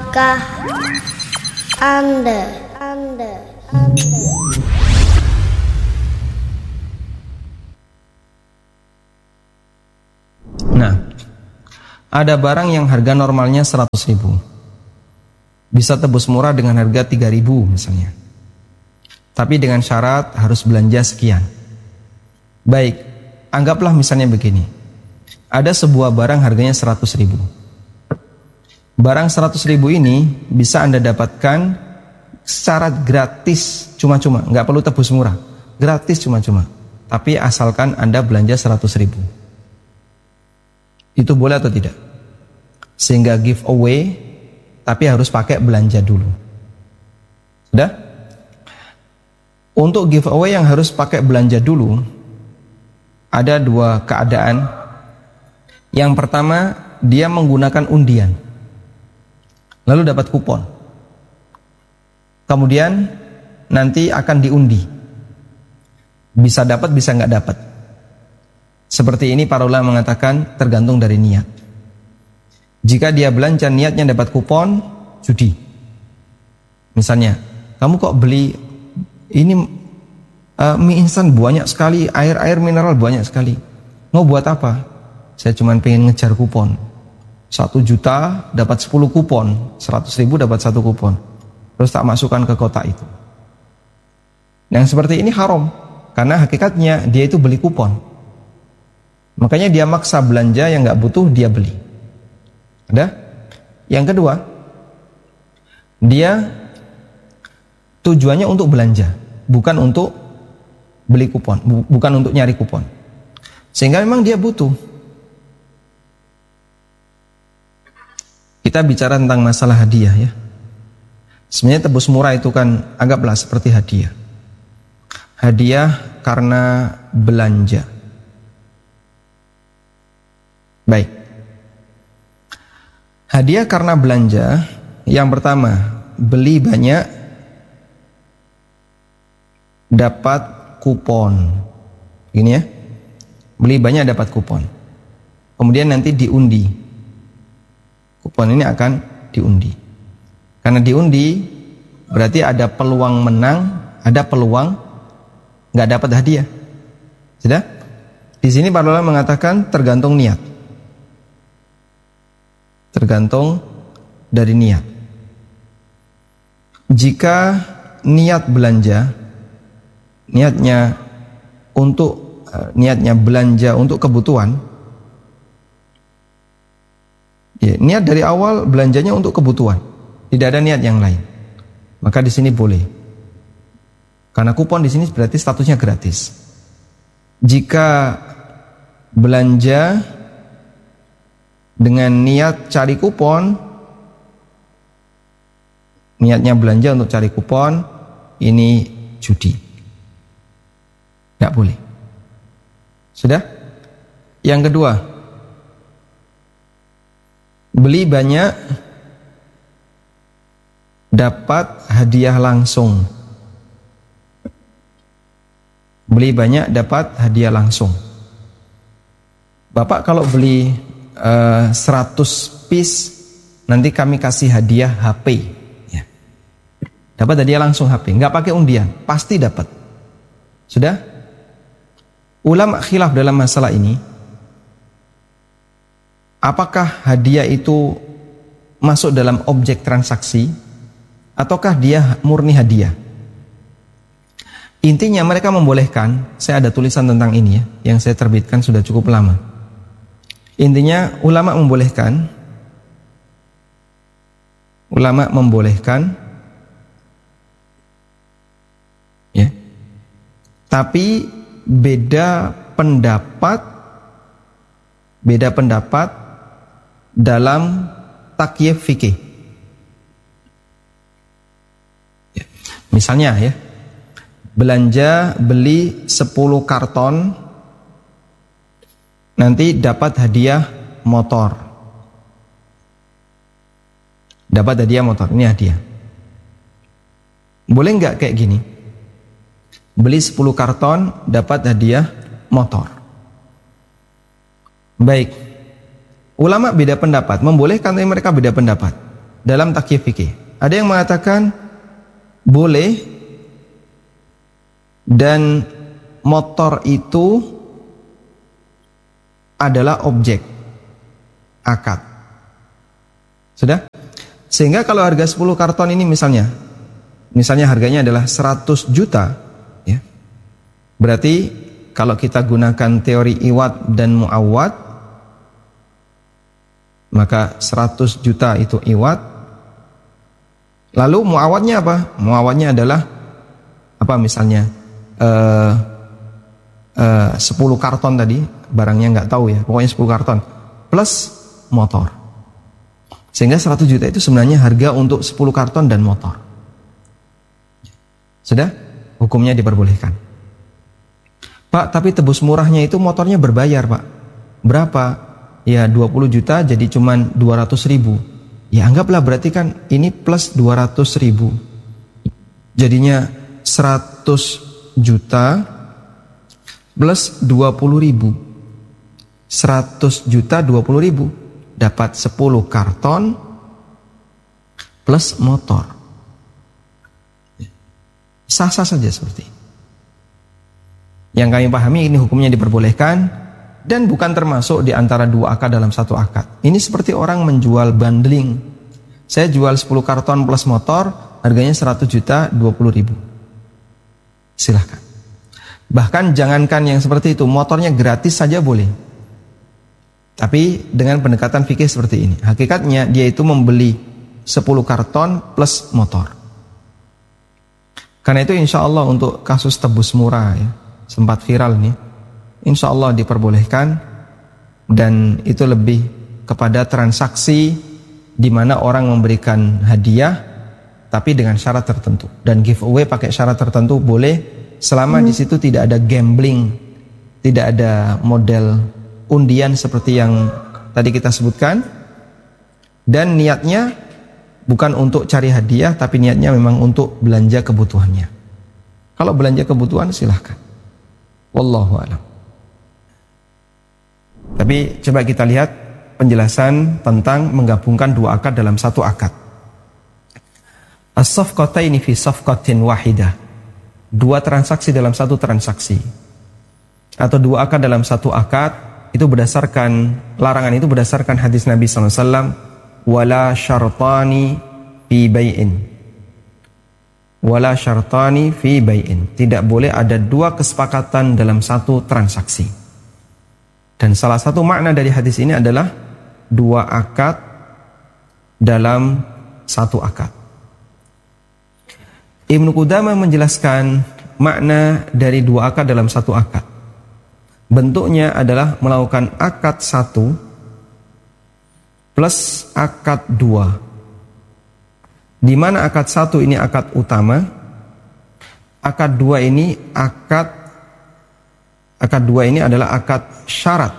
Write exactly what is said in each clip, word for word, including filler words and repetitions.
Tahukah Anda, Anda, Anda. Nah, ada barang yang harga normalnya seratus ribu, bisa tebus murah dengan harga tiga ribu misalnya, tapi dengan syarat harus belanja sekian. Baik, anggaplah misalnya begini, ada sebuah barang harganya seratus ribu. Barang seratus ribu ini bisa Anda dapatkan secara gratis, cuma-cuma, nggak perlu tebus murah, gratis cuma-cuma, tapi asalkan Anda belanja seratus ribu. Itu boleh atau tidak? Sehingga giveaway, tapi harus pakai belanja dulu. Sudah? Untuk giveaway yang harus pakai belanja dulu, ada dua keadaan. Yang pertama, dia menggunakan undian, lalu dapat kupon. Kemudian nanti akan diundi. Bisa dapat, bisa nggak dapat. Seperti ini para ulama mengatakan tergantung dari niat. Jika dia belanja niatnya dapat kupon, judi. Misalnya, kamu kok beli ini uh, mie instan banyak sekali, air-air mineral banyak sekali. Mau buat apa? Saya cuma pengen ngejar kupon. Satu juta dapat sepuluh kupon, seratus ribu dapat satu kupon. Terus tak masukkan ke kotak itu. Yang seperti ini haram, karena hakikatnya dia itu beli kupon. Makanya dia maksa belanja yang nggak butuh dia beli. Ada? Yang kedua, dia tujuannya untuk belanja, bukan untuk beli kupon, bu- bukan untuk nyari kupon. Sehingga memang dia butuh. Kita bicara tentang masalah hadiah ya. Sebenarnya tebus murah itu kan anggaplah seperti hadiah. Hadiah karena belanja. Baik. Hadiah karena belanja, yang pertama, beli banyak dapat kupon. Gini ya. Beli banyak dapat kupon. Kemudian nanti diundi. Kupon ini akan diundi. Karena diundi berarti ada peluang menang, ada peluang nggak dapat hadiah. Sudah? Di sini para ulama mengatakan tergantung niat. Tergantung dari niat. Jika niat belanja, niatnya untuk niatnya belanja untuk kebutuhan, ya, niat dari awal belanjanya untuk kebutuhan, tidak ada niat yang lain, maka di sini boleh. Karena kupon di sini berarti statusnya gratis. Jika belanja dengan niat cari kupon, niatnya belanja untuk cari kupon, ini judi, nggak boleh. Sudah? Yang kedua, beli banyak dapat hadiah langsung. Beli banyak dapat hadiah langsung. Bapak kalau beli uh, seratus piece, nanti kami kasih hadiah H P ya. Dapat hadiah langsung H P, nggak pakai undian, pasti dapat. Sudah? Ulama khilaf dalam masalah ini. Apakah hadiah itu masuk dalam objek transaksi ataukah dia murni hadiah? Intinya mereka membolehkan. Saya ada tulisan tentang ini ya, yang saya terbitkan sudah cukup lama. Intinya ulama membolehkan Ulama membolehkan ya. Tapi beda pendapat Beda pendapat dalam takyif fikih. Ya. Misalnya ya, belanja beli sepuluh karton, nanti dapat hadiah motor. Dapat hadiah motor, ini hadiah. Boleh nggak kayak gini? Beli sepuluh karton, dapat hadiah motor. Baik. Ulama beda pendapat, membolehkan tapi mereka beda pendapat. dalam takyif fikih. Ada yang mengatakan boleh, dan motor itu adalah objek akad. Sudah? Sehingga kalau harga sepuluh karton ini misalnya, misalnya harganya adalah seratus juta, ya. Berarti kalau kita gunakan teori iwad dan muawad, maka seratus juta itu iwad. Lalu muawadnya apa? Muawadnya adalah apa misalnya uh, uh, sepuluh karton tadi, barangnya nggak tahu ya, pokoknya sepuluh karton plus motor. Sehingga seratus juta itu sebenarnya harga untuk sepuluh karton dan motor. Sudah? Hukumnya diperbolehkan. Pak, tapi tebus murahnya itu motornya berbayar, Pak. Berapa? Ya dua puluh juta jadi cuman dua ratus ribu. Ya anggaplah berarti kan ini plus dua ratus ribu. Jadinya seratus juta plus dua puluh ribu. seratus juta dua puluh ribu. Dapat sepuluh karton plus motor. Sah-sah saja seperti ini. Yang kami pahami ini hukumnya diperbolehkan dan bukan termasuk di antara dua akad dalam satu akad. Ini seperti orang menjual bundling. Saya jual sepuluh karton plus motor, harganya seratus juta dua puluh ribu. Silahkan. Bahkan jangankan yang seperti itu, motornya gratis saja boleh. Tapi dengan pendekatan fikih seperti ini. Hakikatnya dia itu membeli sepuluh karton plus motor. Karena itu insya Allah untuk kasus tebus murah ya, sempat viral nih, insya Allah diperbolehkan. Dan itu lebih kepada transaksi di mana orang memberikan hadiah tapi dengan syarat tertentu. Dan giveaway pakai syarat tertentu boleh selama hmm. di situ tidak ada gambling, tidak ada model undian seperti yang tadi kita sebutkan, dan niatnya bukan untuk cari hadiah tapi niatnya memang untuk belanja kebutuhannya. Kalau belanja kebutuhan silahkan. Wallahu a'lam. Tapi coba kita lihat penjelasan tentang menggabungkan dua akad dalam satu akad. As-safqataini fi safqatin wahidah. Dua transaksi dalam satu transaksi. Atau dua akad dalam satu akad. Itu berdasarkan, larangan itu berdasarkan hadis Nabi sallallahu alaihi wasallam, wala syartani fi bai'in. Wala syartani fi bai'in. Tidak boleh ada dua kesepakatan dalam satu transaksi. Dan salah satu makna dari hadis ini adalah dua akad dalam satu akad. Ibnu Qudamah menjelaskan makna dari dua akad dalam satu akad. Bentuknya adalah melakukan akad satu plus akad dua. Di mana akad satu ini akad utama, akad dua ini akad akad dua ini adalah akad syarat.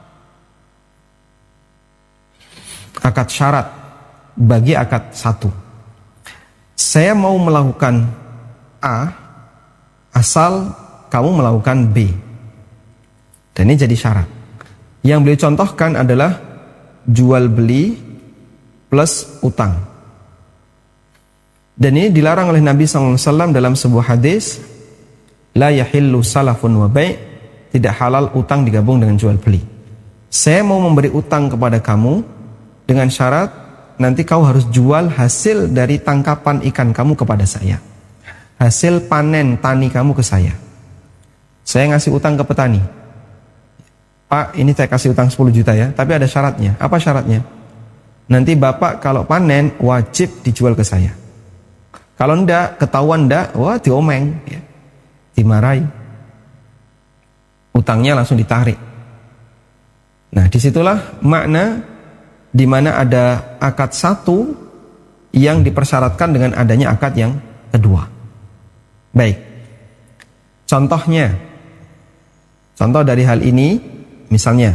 Akad syarat bagi akad satu. Saya mau melakukan A asal kamu melakukan B. Dan ini jadi syarat. Yang beliau contohkan adalah jual beli plus utang. Dan ini dilarang oleh Nabi shallallahu alaihi wasallam dalam sebuah hadis, la yahillu salafun wa bai', tidak halal utang digabung dengan jual beli. Saya mau memberi utang kepada kamu dengan syarat nanti kau harus jual hasil dari tangkapan ikan kamu kepada saya, hasil panen tani kamu ke saya. Saya ngasih utang ke petani, Pak, ini saya kasih utang sepuluh juta ya, tapi ada syaratnya. Apa syaratnya? Nanti Bapak kalau panen wajib dijual ke saya. Kalau enggak, ketahuan enggak, wah diomeng, ya. Dimarahi. Utangnya langsung ditarik. Nah, disitulah makna di mana ada akad satu yang dipersyaratkan dengan adanya akad yang kedua. Baik. Contohnya, contoh dari hal ini. Misalnya,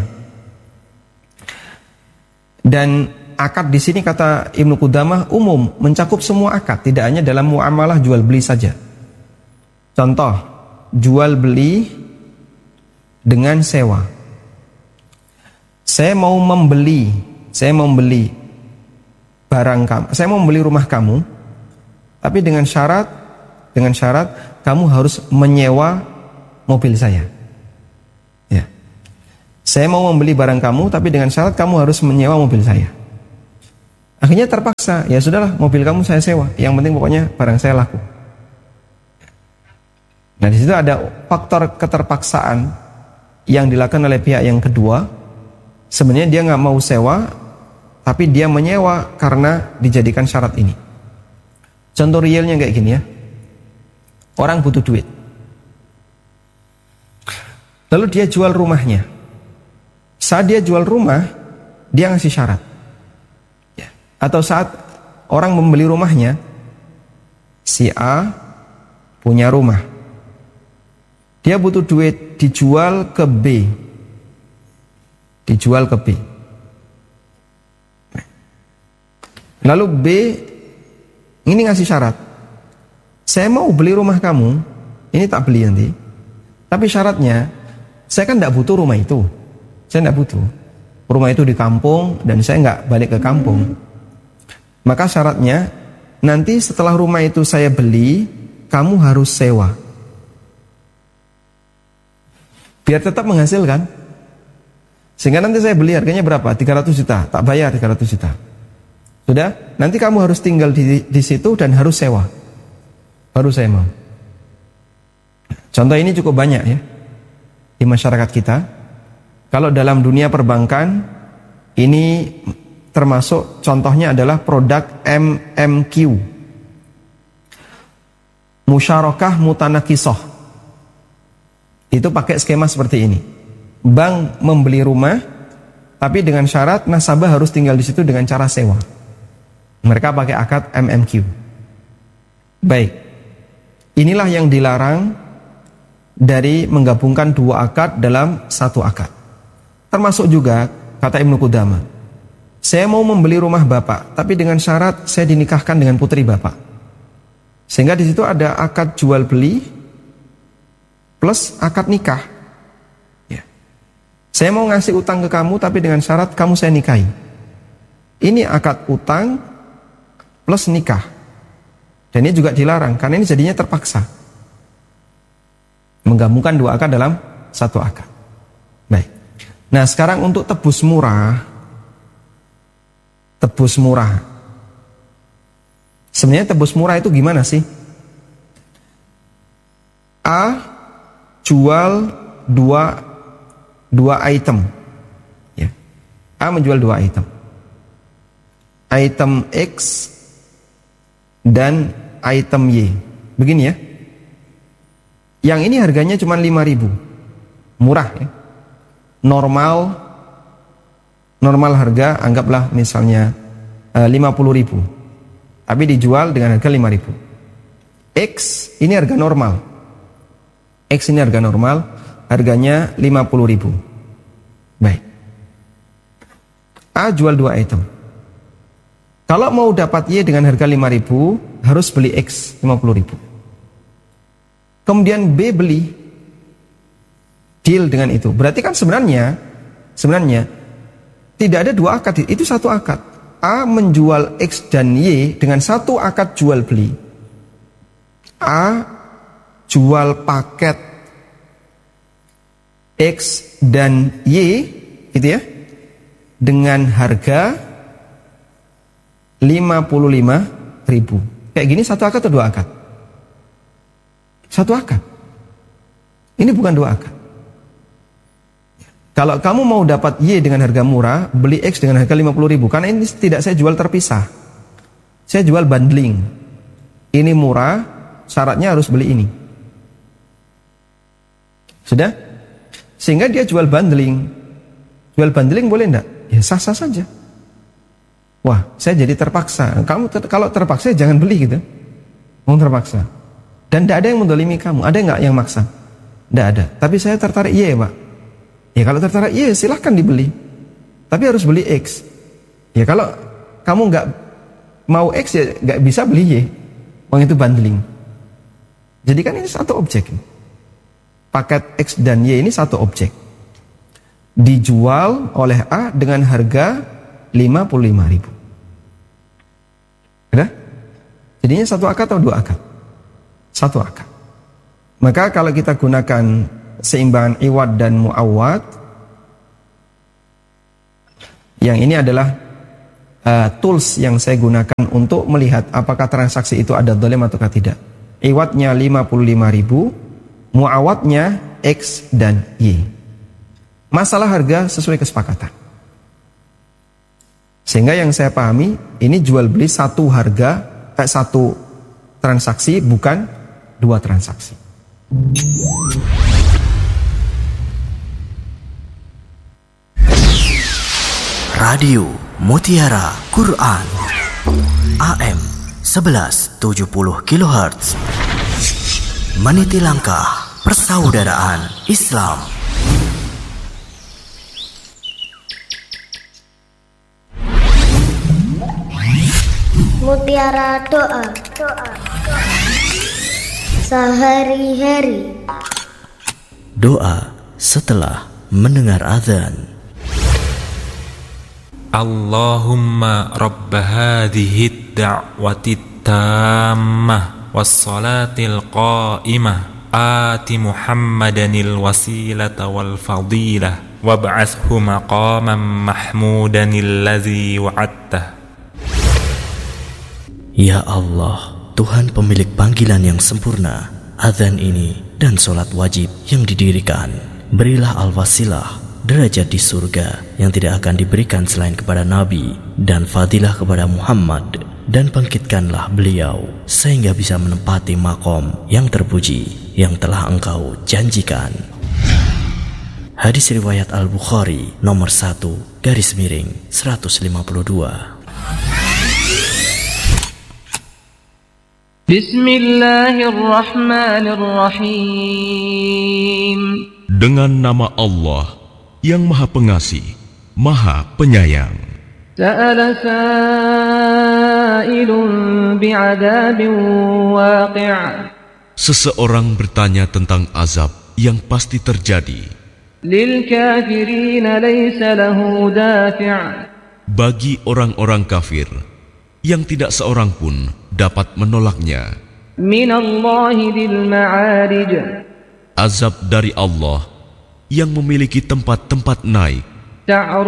dan akad di sini kata Ibnu Qudamah umum, mencakup semua akad, tidak hanya dalam muamalah jual beli saja. Contoh, jual beli dengan sewa. Saya mau membeli, saya mau membeli barang kamu, saya mau membeli rumah kamu, tapi dengan syarat, dengan syarat kamu harus menyewa mobil saya. Ya. Saya mau membeli barang kamu, tapi dengan syarat kamu harus menyewa mobil saya. Akhirnya terpaksa, ya sudahlah, mobil kamu saya sewa. Yang penting pokoknya barang saya laku. Nah, di situ ada faktor keterpaksaan yang dilakukan oleh pihak yang kedua. Sebenarnya dia nggak mau sewa, tapi dia menyewa karena dijadikan syarat ini. Contoh realnya kayak gini ya. Orang butuh duit. Lalu dia jual rumahnya. Saat dia jual rumah, dia ngasih syarat. Ya. Atau saat orang membeli rumahnya, si A punya rumah. Dia butuh duit, dijual ke B. Dijual ke B. Lalu B ini ngasih syarat. Saya mau beli rumah kamu, ini tak beli nanti. Tapi syaratnya, saya kan tidak butuh rumah itu. Saya tidak butuh. Rumah itu di kampung dan saya nggak balik ke kampung. Maka syaratnya, nanti setelah rumah itu saya beli, kamu harus sewa. Biar tetap menghasilkan. Sehingga nanti saya beli harganya berapa? tiga ratus juta. Tak bayar tiga ratus juta. Sudah? Nanti kamu harus tinggal di, di situ dan harus sewa. Baru saya mau. Contoh ini cukup banyak ya di masyarakat kita. Kalau dalam dunia perbankan, ini termasuk contohnya adalah produk M M Q, musyarakah mutanakisoh. Itu pakai skema seperti ini. Bank membeli rumah, tapi dengan syarat nasabah harus tinggal di situ dengan cara sewa. Mereka pakai akad M M Q. Baik. Inilah yang dilarang dari menggabungkan dua akad dalam satu akad. Termasuk juga, kata Ibnu Qudamah, saya mau membeli rumah bapak, tapi dengan syarat saya dinikahkan dengan putri bapak. Sehingga di situ ada akad jual beli plus akad nikah. Ya. Saya mau ngasih utang ke kamu, tapi dengan syarat kamu saya nikahi. Ini akad utang plus nikah. Dan ini juga dilarang, karena ini jadinya terpaksa. Menggabungkan dua akad dalam satu akad. Baik. Nah sekarang untuk tebus murah. Tebus murah. Sebenarnya tebus murah itu gimana sih? A jual dua, dua item. Ya. A menjual dua item. Item X dan item Y. Begini ya. Yang ini harganya cuma lima ribu. Murah ya. Normal normal harga anggaplah misalnya uh, lima puluh ribu. Tapi dijual dengan harga lima ribu. X ini harga normal. X ini harga normal, harganya lima puluh ribu. Baik. A jual dua item. Kalau mau dapat Y dengan harga lima ribu, harus beli X lima puluh ribu. Kemudian B beli, deal dengan itu. Berarti kan sebenarnya, sebenarnya tidak ada dua akad, itu satu akad. A menjual X dan Y dengan satu akad jual beli. A jual paket X dan Y, gitu ya, dengan harga lima puluh lima ribu. Kayak gini satu akad atau dua akad? Satu akad. Ini bukan dua akad. Kalau kamu mau dapat Y dengan harga murah, beli X dengan harga lima puluh ribu. Karena ini tidak saya jual terpisah. Saya jual bundling. Ini murah, syaratnya harus beli ini. Sudah? Sehingga dia jual bundling. Jual bundling boleh enggak? Ya sah-sah saja. Wah, saya jadi terpaksa. Kamu ter kalau terpaksa jangan beli gitu. Mau terpaksa. Dan tidak ada yang mendolimi kamu. Ada nggak yang maksa? Tidak ada. Tapi saya tertarik Y, Pak. Ya kalau tertarik Y silahkan dibeli. Tapi harus beli X. Ya kalau kamu nggak mau X ya nggak bisa beli Y. Uang itu bundling. Jadi kan ini satu objek. Paket X dan Y ini satu objek. Dijual oleh A dengan harga lima puluh lima ribu. Sudah? Jadinya satu akad atau dua akad? Satu akad. Maka kalau kita gunakan seimbangan iwad dan muawad, yang ini adalah uh, tools yang saya gunakan untuk melihat apakah transaksi itu ada dhalim atau tidak. Iwadnya lima puluh lima ribu, muawadnya X dan Y. Masalah harga sesuai kesepakatan. Sehingga yang saya pahami, ini jual beli satu harga, eh, satu transaksi, bukan dua transaksi. Radio Mutiara Quran A M sebelas tujuh puluh kilohertz, meniti langkah persaudaraan Islam. Mutiara doa, doa, sehari-hari. Doa setelah mendengar azan. Allahumma rabb hadhihi ad-da'wati tammah was-salatil qa'imah ati Muhammadanil wasilata wal fadilah wab'athhu maqaman mahmudanil ladzi wa'adtah. Ya Allah, Tuhan pemilik panggilan yang sempurna, azan ini dan solat wajib yang didirikan, berilah al-wasilah, derajat di surga yang tidak akan diberikan selain kepada Nabi, dan fadilah kepada Muhammad, dan bangkitkanlah beliau sehingga bisa menempati makom yang terpuji yang telah Engkau janjikan. Hadis riwayat Al-Bukhari nomor satu garis miring seratus lima puluh dua. Bismillahirrahmanirrahim. Dengan nama Allah yang Maha Pengasih, Maha Penyayang. Sa'ala sa'ilun bi'adabin waqi'. Seseorang bertanya tentang azab yang pasti terjadi. Lil kafirina laysa lahu dafi'. Bagi orang-orang kafir yang tidak seorang pun dapat menolaknya. Minallahi dil ma'arij. Azab dari Allah yang memiliki tempat-tempat naik.